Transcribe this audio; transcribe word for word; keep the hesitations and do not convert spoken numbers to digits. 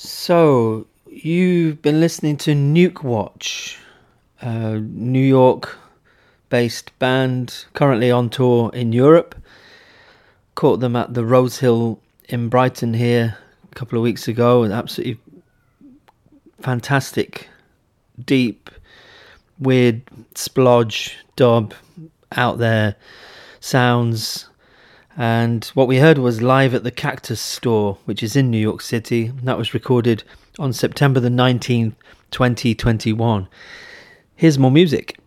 So, you've been listening to Nuke Watch, a New York based band currently on tour in Europe. Caught them at the Rosehill in Brighton here a couple of weeks ago. An absolutely fantastic, deep, weird splodge, dub, out there sounds. And what we heard was Live at the Cactus Store, which is in New York City. That was recorded on September the nineteenth, twenty twenty-one. Here's more music.